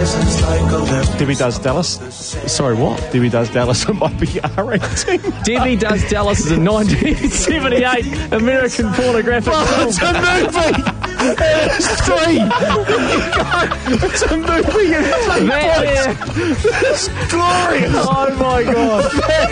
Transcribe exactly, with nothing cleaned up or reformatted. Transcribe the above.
Debbie Does Dallas. Sorry, what? Debbie Does Dallas. It might be R eighteen. Debbie Does Dallas is a nineteen seventy-eight American pornographic Oh, film. it's a movie! It's three! It's a movie and it's eight That, points! yeah. It's glorious! Oh my God.